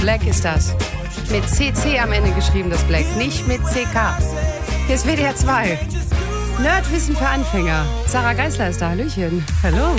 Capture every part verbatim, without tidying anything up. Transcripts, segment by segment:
Black ist das. Mit C C am Ende geschrieben, das Black, nicht mit C K. Hier ist W D R zwei. Nerdwissen für Anfänger. Sarah Geisler ist da. Hallöchen. Hallo.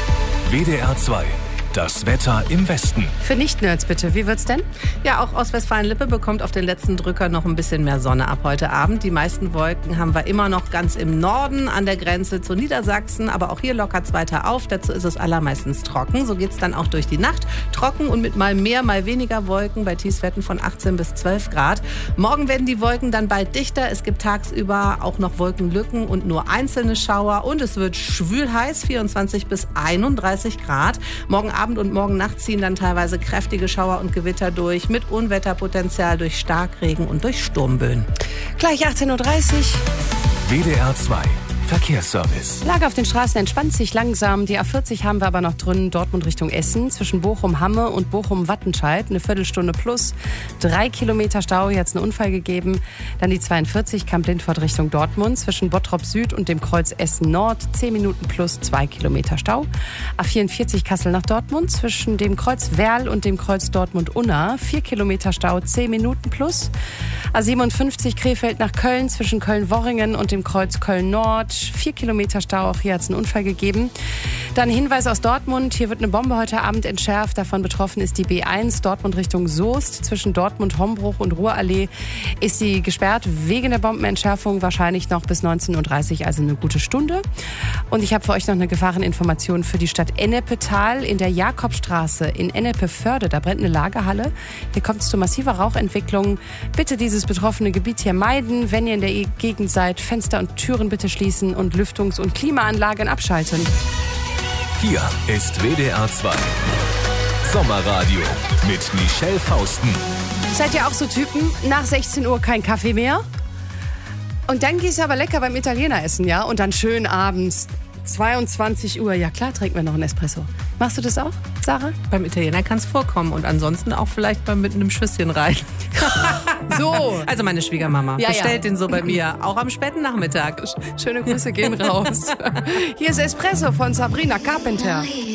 W D R zwei. Das Wetter im Westen. Für Nicht-Nerds bitte. Wie wird's denn? Ja, auch Ostwestfalen-Lippe bekommt auf den letzten Drücker noch ein bisschen mehr Sonne ab heute Abend. Die meisten Wolken haben wir immer noch ganz im Norden an der Grenze zu Niedersachsen. Aber auch hier lockert's weiter auf. Dazu ist es allermeistens trocken. So geht's dann auch durch die Nacht. Trocken und mit mal mehr, mal weniger Wolken bei Tiefstwerten von achtzehn bis zwölf Grad. Morgen werden die Wolken dann bald dichter. Es gibt tagsüber auch noch Wolkenlücken und nur einzelne Schauer. Und es wird schwül heiß, vierundzwanzig bis einunddreißig Grad. Morgen Abend und morgen Nacht ziehen dann teilweise kräftige Schauer und Gewitter durch mit Unwetterpotenzial durch Starkregen und durch Sturmböen. Gleich achtzehn Uhr dreißig. W D R zwei. Verkehrsservice. Lage auf den Straßen entspannt sich langsam. Die A vierzig haben wir aber noch drin, Dortmund Richtung Essen, zwischen Bochum-Hamme und Bochum-Wattenscheid. Eine Viertelstunde plus, drei Kilometer Stau, hier hat es einen Unfall gegeben. Dann die zweiundvierzig, Kamp-Lindfort Richtung Dortmund, zwischen Bottrop Süd und dem Kreuz Essen Nord, zehn Minuten plus, zwei Kilometer Stau. A vierundvierzig, Kassel nach Dortmund, zwischen dem Kreuz Werl und dem Kreuz Dortmund-Unna, vier Kilometer Stau, zehn Minuten plus. A siebenundfünfzig, Krefeld nach Köln, zwischen Köln-Worringen und dem Kreuz Köln-Nord, vier Kilometer Stau, auch hier hat es einen Unfall gegeben. Dann Hinweis aus Dortmund, hier wird eine Bombe heute Abend entschärft. Davon betroffen ist die B eins, Dortmund Richtung Soest. Zwischen Dortmund, Hombruch und Ruhrallee ist sie gesperrt wegen der Bombenentschärfung, wahrscheinlich noch bis neunzehn Uhr dreißig, also eine gute Stunde. Und ich habe für euch noch eine Gefahreninformation für die Stadt Ennepetal in der Jakobstraße in Ennepe-Förde. Da brennt eine Lagerhalle. Hier kommt es zu massiver Rauchentwicklung. Bitte dieses betroffene Gebiet hier meiden. Wenn ihr in der Gegend seid, Fenster und Türen bitte schließen und Lüftungs- und Klimaanlagen abschalten. Hier ist W D R zwei. Sommerradio mit Michelle Fausten. Seid ihr auch so Typen? Nach sechzehn Uhr kein Kaffee mehr? Und dann gehst du aber lecker beim Italiener essen, ja? Und dann schön abends, zweiundzwanzig Uhr. Ja klar, trinken wir noch einen Espresso. Machst du das auch, Sarah? Beim Italiener kann es vorkommen und ansonsten auch vielleicht mal mit einem Schüsschen rein. So. Also meine Schwiegermama Ja, bestellt ja. den so bei mir, auch am späten Nachmittag. Schöne Grüße gehen raus. Hier ist Espresso von Sabrina Carpenter.